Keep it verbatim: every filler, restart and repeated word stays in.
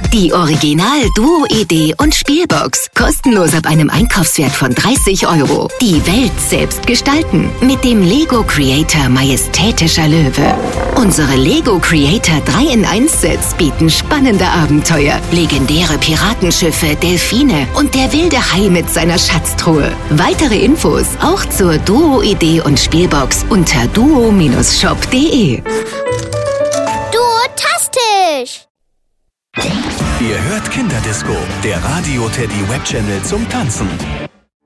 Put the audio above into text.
Die Original-Duo-Idee und Spielbox. Kostenlos ab einem Einkaufswert von dreißig Euro. Die Welt selbst gestalten. Mit dem Lego Creator Majestätischer Löwe. Unsere Lego Creator drei in eins Sets bieten spannende Abenteuer, legendäre Piratenschiffe, Delfine und der wilde Hai mit seiner Schatztruhe. Weitere Infos auch zur Duo-Idee und Spielbox unter duo Bindestrich shop punkt de. Duotastisch! Ihr hört Kinderdisco, der Radio Teddy Webchannel zum Tanzen.